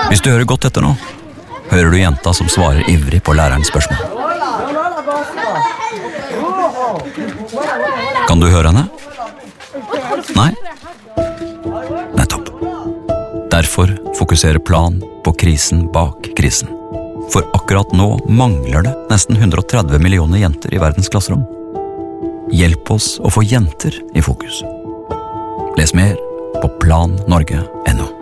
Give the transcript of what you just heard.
Hvis du hører godt etter nå, hører du jenta som svarer ivrig på lærerens spørsmål. Kan du høre henne? Nei? Nettopp. Derfor fokuserer Plan på krisen bak krisen. For akkurat nå mangler det nesten 130 millioner jenter i verdens klasserom. Hjelp oss å få jenter i fokus. Les mer på plannorge.no.